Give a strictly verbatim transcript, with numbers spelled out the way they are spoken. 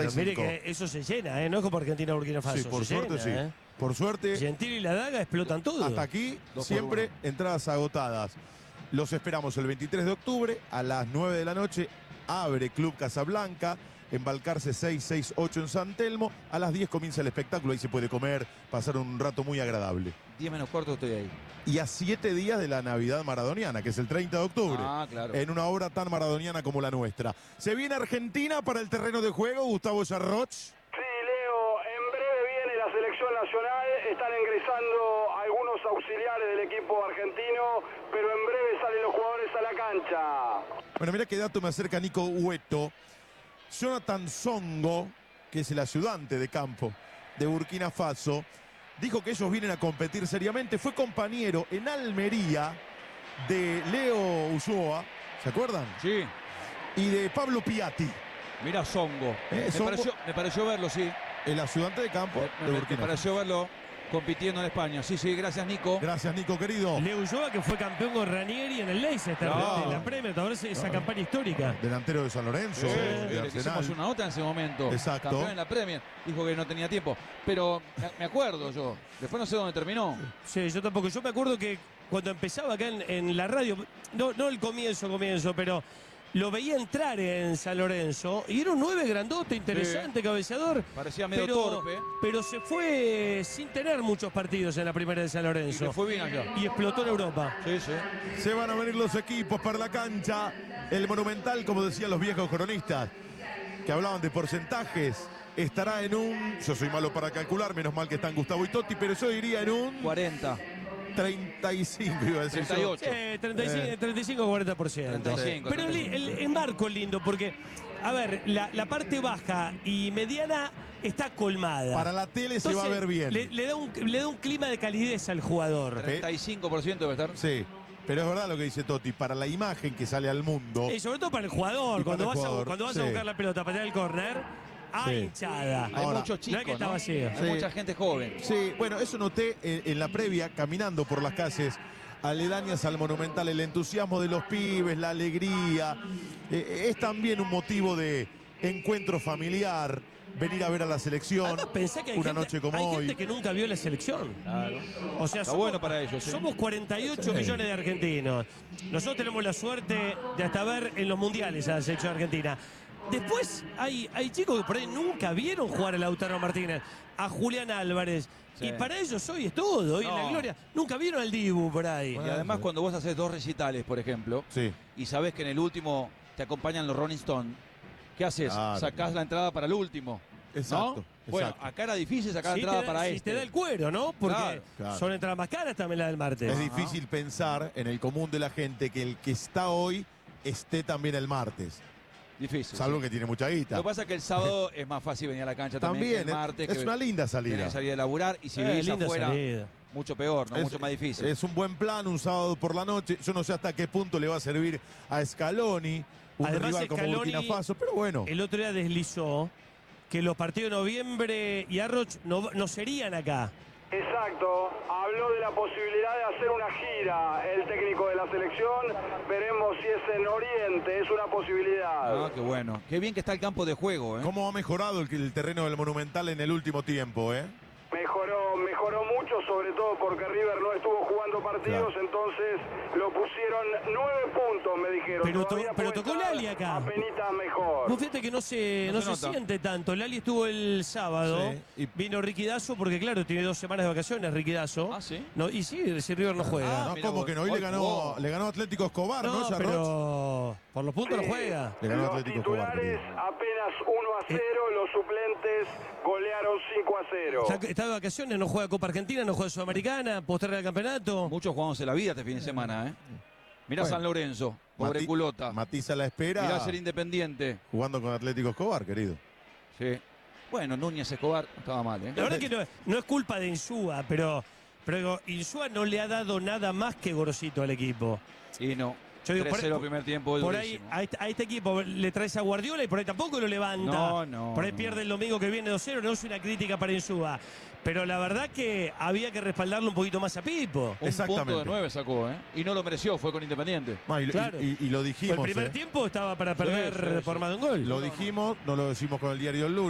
setenta y cinco. Pero mire que eso se llena, ¿eh? No es como Argentina o Burkina Faso. Sí, por se suerte llena, sí. ¿eh? Por suerte. Gentil y la Daga explotan todo. Hasta aquí, Dos por siempre uno. entradas agotadas. Los esperamos el veintitrés de octubre a las nueve de la noche. Abre Club Casablanca. En Balcarce seis sesenta y ocho en San Telmo. A las diez comienza el espectáculo. Ahí se puede comer, pasar un rato muy agradable. diez menos cuarto estoy ahí. Y a siete días de la Navidad maradoniana, que es el treinta de octubre. Ah, claro. En una obra tan maradoniana como la nuestra. Se viene Argentina para el terreno de juego, Gustavo Yarroch. Sí, Leo, en breve viene la selección nacional, están ingresando algunos auxiliares del equipo argentino, pero en breve salen los jugadores a la cancha. Bueno, mira qué dato me acerca Nico Hueto. Jonathan Songo, que es el ayudante de campo de Burkina Faso, dijo que ellos vienen a competir seriamente. Fue compañero en Almería de Leo Ulloa, ¿se acuerdan? Sí. Y de Pablo Piatti, Mira Songo. Eh, me, Songo- Pareció, me pareció verlo, sí. el ayudante de campo Me, de me- me Burkina Faso. pareció verlo compitiendo en España. Sí, sí, gracias, Nico. Gracias, Nico, querido. Leo Ulloa, que fue campeón con Ranieri en el Leicester, No. en la Premier, ¿te acuerdas esa campaña histórica? Delantero de San Lorenzo, Sí, de le Arsenal. hicimos una nota en ese momento. Exacto. Campeón en la Premier. Dijo que no tenía tiempo. Pero me- me acuerdo yo. Después no sé dónde terminó. Sí, yo tampoco. Yo me acuerdo que cuando empezaba acá en, en la radio, no, no el comienzo, comienzo, pero lo veía entrar en San Lorenzo y era un nueve grandote, interesante, cabeceador. Parecía medio pero, torpe. Pero se fue sin tener muchos partidos en la primera de San Y Lorenzo. le fue bien allá. Y explotó en Europa. Sí, sí. Se van a venir los equipos para la cancha. El Monumental, como decían los viejos cronistas, que hablaban de porcentajes, estará en un... Yo soy malo para calcular, menos mal que están Gustavo y Totti, pero yo diría en un cuarenta. treinta y cinco, iba a decir yo. treinta y ocho. Sí, treinta y cinco, treinta y cinco cuarenta por ciento. treinta y cinco, Pero el, el, el marco es lindo porque, a ver, la, la parte baja y mediana está colmada. Para la tele se va a ver bien. Le, le da un, le da un clima de calidez al jugador. treinta y cinco por ciento debe estar. Sí, pero es verdad lo que dice Totti. Para la imagen que sale al mundo... Y sobre todo para el jugador. Y para Cuando el vas, jugador, a, cuando vas sí. a buscar la pelota para tirar el córner, hay Sí. hinchada. Hay Ahora, muchos no chicos, es que está ¿no? vacío. Hay Sí. mucha gente joven. Sí, bueno, eso noté en, en la previa, caminando por las calles aledañas al Monumental, el entusiasmo de los pibes, la alegría. Eh, es también un motivo de encuentro familiar, venir a ver a la selección Además, pensá que hay, una gente, noche como hay hoy. gente que nunca vio la selección. Claro. O sea, Está somos, bueno para ellos, sí. somos cuarenta y ocho Sí. millones de argentinos. Nosotros tenemos la suerte de hasta ver en los mundiales a la selección argentina. Después hay, hay chicos que por ahí nunca vieron jugar a Lautaro Martínez, a Julián Álvarez. Sí. Y para ellos hoy es todo, hoy en la No. gloria. Nunca vieron al Dibu por ahí. Y además cuando vos haces dos recitales, por ejemplo, Sí. y sabés que en el último te acompañan los Rolling Stones, ¿qué haces? Claro. Sacás la entrada para el último. Exacto, ¿no? Bueno, exacto. acá era difícil sacar Si la entrada te da, para si este. te da el cuero, ¿no? Porque Claro, claro. son entradas más caras también la del martes. Es difícil pensar en el común de la gente que el que está hoy esté también el martes. Difícil. Salvo sí. que tiene mucha guita. Lo que pasa es que el sábado es más fácil venir a la cancha también, También, que el es- martes. es que una linda salida. Tenés que salir a laburar y si Eh, vivís linda afuera, salida. mucho peor, ¿no? Es- mucho más difícil. Es un buen plan, un sábado por la noche. Yo no sé hasta qué punto le va a servir a Scaloni, un Además, rival como Scaloni, Burkina Faso, pero bueno. El otro día deslizó que los partidos de noviembre y Arroch no, no serían acá. Exacto, habló de la posibilidad de hacer una gira el técnico de la selección, veremos si es en Oriente, es una posibilidad. Ah, qué bueno. Qué bien que está el campo de juego, ¿eh? ¿Cómo ha mejorado el, el terreno del Monumental en el último tiempo, eh? Mejoró, mejoró mucho, sobre todo porque River no estuvo jugando partidos, Claro. entonces lo pusieron nueve puntos, me dijeron. Pero to- Todavía pero puede tocó estar Lali acá. apenitas mejor. Vos fíjate que no se, No no se se, nota. siente tanto. Lali estuvo el sábado, Sí, y- vino Ricky Dazo, porque claro, tiene dos semanas de vacaciones Ricky Dazo. Ah, ¿sí? No, y sí, si River no juega. Ah, no, mira ¿cómo vos. que no? Hoy Hoy le ganó, jugó. le ganó Atlético Escobar, ¿no? no, Yarroch? pero por los puntos no Sí, juega. Le ganó los Atlético Escobar, titulares querido. apenas uno a cero, los suplentes golearon cinco a cero. Está, está de vacaciones, no juega Copa Argentina, no juega Sudamericana, posterga el campeonato. Muchos jugamos en la vida este fin de semana, ¿eh? Mirá Bueno. San Lorenzo, pobre Mati- culota. Matiza la espera Mirá ser Independiente. jugando con Atlético Escobar, querido. Sí. Bueno, Núñez Escobar no estaba mal, ¿eh? La verdad que no, no es culpa de Insúa, pero, pero digo, Insúa no le ha dado nada más que Gorosito al equipo. Y no. Yo digo, tres cero por- primer tiempo es Por ahí durísimo. a este, a este equipo le traes a Guardiola y por ahí tampoco lo levanta. No, no, Por ahí no. pierde el domingo que viene dos cero, no es una crítica para Insúa. Pero la verdad que había que respaldarlo un poquito más a Pipo. Un Exactamente. punto de nueve sacó, ¿eh? Y no lo mereció, fue con Independiente. Ah, y, y- Claro. y- y lo dijimos. el primer eh. tiempo estaba para perder sí, por sí. más de un gol. Lo dijimos, no lo decimos con el diario El Lunes.